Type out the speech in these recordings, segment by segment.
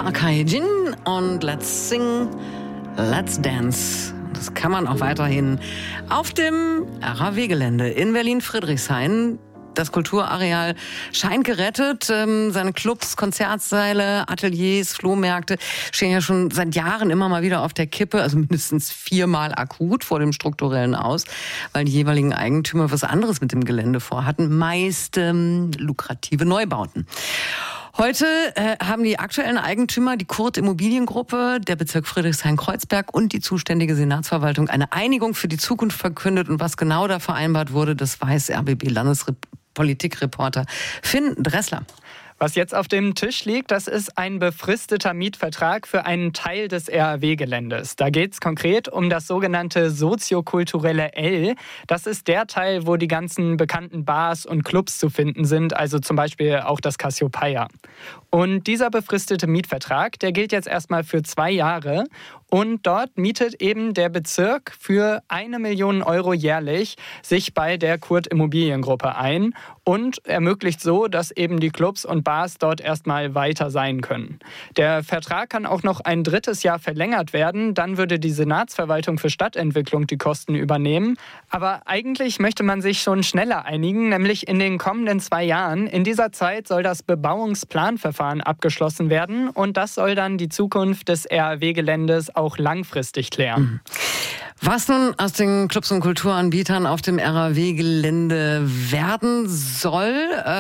Akai Jin und Let's Sing, Let's Dance. Das kann man auch weiterhin auf dem RAW-Gelände in Berlin-Friedrichshain. Das Kulturareal scheint gerettet. Seine Clubs, Konzertsäle, Ateliers, Flohmärkte stehen ja schon seit Jahren immer mal wieder auf der Kippe, also mindestens 4-mal akut vor dem strukturellen Aus, weil die jeweiligen Eigentümer was anderes mit dem Gelände vorhatten, meist lukrative Neubauten. Heute haben die aktuellen Eigentümer, die Kurt Immobiliengruppe, der Bezirk Friedrichshain-Kreuzberg und die zuständige Senatsverwaltung eine Einigung für die Zukunft verkündet. Und was genau da vereinbart wurde, das weiß RBB-Landespolitikreporter Finn Dressler. Was jetzt auf dem Tisch liegt, das ist ein befristeter Mietvertrag für einen Teil des RAW-Geländes. Da geht es konkret um das sogenannte soziokulturelle L. Das ist der Teil, wo die ganzen bekannten Bars und Clubs zu finden sind, also zum Beispiel auch das Cassiopeia. Und dieser befristete Mietvertrag, der gilt jetzt erstmal für 2 Jahre. Und dort mietet eben der Bezirk für 1 Million Euro jährlich sich bei der Kurt Immobiliengruppe ein und ermöglicht so, dass eben die Clubs und Bars dort erstmal weiter sein können. Der Vertrag kann auch noch ein 3. Jahr verlängert werden. Dann würde die Senatsverwaltung für Stadtentwicklung die Kosten übernehmen. Aber eigentlich möchte man sich schon schneller einigen, nämlich in den kommenden 2 Jahren. In dieser Zeit soll das Bebauungsplanverfahren abgeschlossen werden und das soll dann die Zukunft des RAW-Geländes auch langfristig klären. Was nun aus den Clubs und Kulturanbietern auf dem RAW-Gelände werden soll,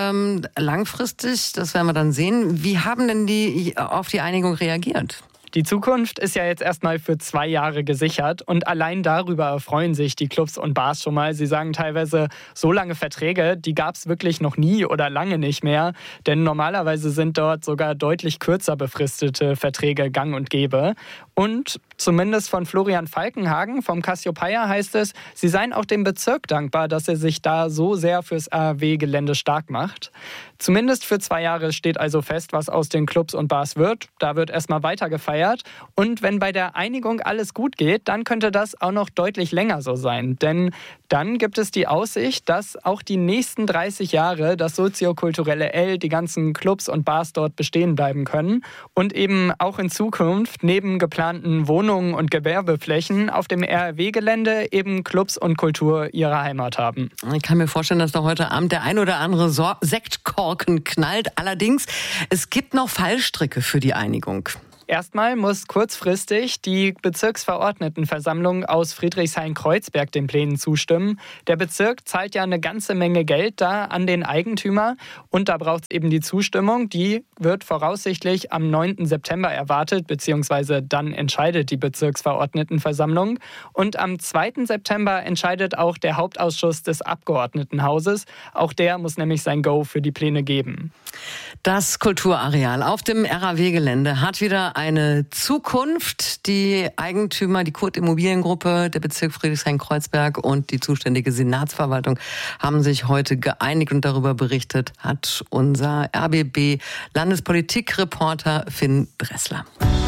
langfristig, das werden wir dann sehen. Wie haben denn die auf die Einigung reagiert? Die Zukunft ist ja jetzt erstmal für 2 Jahre gesichert und allein darüber erfreuen sich die Clubs und Bars schon mal. Sie sagen teilweise, so lange Verträge, die gab es wirklich noch nie oder lange nicht mehr, denn normalerweise sind dort sogar deutlich kürzer befristete Verträge gang und gäbe. Und zumindest von Florian Falkenhagen vom Cassiopeia heißt es, sie seien auch dem Bezirk dankbar, dass er sich da so sehr fürs RAW-Gelände stark macht. Zumindest für 2 Jahre steht also fest, was aus den Clubs und Bars wird. Da wird erstmal weiter gefeiert. Und wenn bei der Einigung alles gut geht, dann könnte das auch noch deutlich länger so sein. Denn dann gibt es die Aussicht, dass auch die nächsten 30 Jahre das soziokulturelle L, die ganzen Clubs und Bars dort bestehen bleiben können. Und eben auch in Zukunft neben geplanten Wohnungen und Gewerbeflächen auf dem RAW-Gelände eben Clubs und Kultur ihre Heimat haben. Ich kann mir vorstellen, dass da heute Abend der ein oder andere Sektkorken knallt. Allerdings, es gibt noch Fallstricke für die Einigung. Erstmal muss kurzfristig die Bezirksverordnetenversammlung aus Friedrichshain-Kreuzberg den Plänen zustimmen. Der Bezirk zahlt ja eine ganze Menge Geld da an den Eigentümer und da braucht es eben die Zustimmung. Die wird voraussichtlich am 9. September erwartet, beziehungsweise dann entscheidet die Bezirksverordnetenversammlung. Und am 2. September entscheidet auch der Hauptausschuss des Abgeordnetenhauses. Auch der muss nämlich sein Go für die Pläne geben. Das Kulturareal auf dem RAW-Gelände hat wieder eine Zukunft. Die Eigentümer, die Kurt Immobiliengruppe, der Bezirk Friedrichshain-Kreuzberg und die zuständige Senatsverwaltung haben sich heute geeinigt und darüber berichtet hat unser RBB-Landespolitikreporter Finn Dressler.